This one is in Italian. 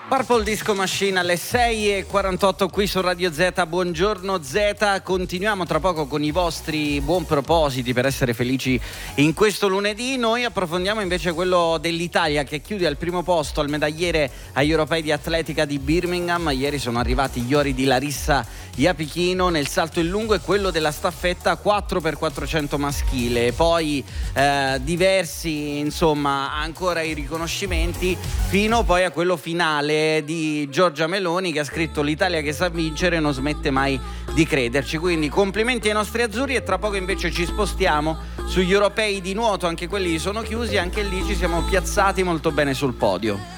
Purple Disco Machine alle 6:48 qui su Radio Z. Buongiorno Z, continuiamo tra poco con i vostri buon propositi per essere felici in questo lunedì. Noi approfondiamo invece quello dell'Italia, che chiude al primo posto al medagliere agli europei di atletica di Birmingham. Ieri sono arrivati gli ori di Larissa Iapichino nel salto in lungo e quello della staffetta 4x400 maschile. Poi diversi, insomma, ancora i riconoscimenti fino poi a quello finale di Giorgia Meloni, che ha scritto: l'Italia che sa vincere non smette mai di crederci. Quindi complimenti ai nostri azzurri. E tra poco invece ci spostiamo sugli europei di nuoto, anche quelli sono chiusi, anche lì ci siamo piazzati molto bene sul podio.